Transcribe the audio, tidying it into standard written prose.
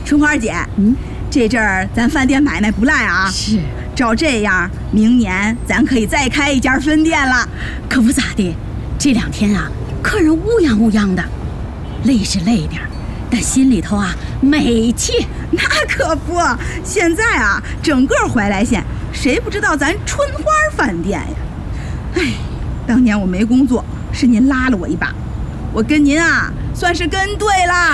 春花姐，这阵儿咱饭店买卖不赖啊。 是， 照这样，明年咱可以再开一家分店了。 可不咋的，这2天啊，客人乌泱乌泱的，累是累点，但心里头啊美气。 那可不，现在啊，整个怀来县谁不知道咱春花饭店呀？哎，当年我没工作，是您拉了我一把，我跟您啊算是跟对了。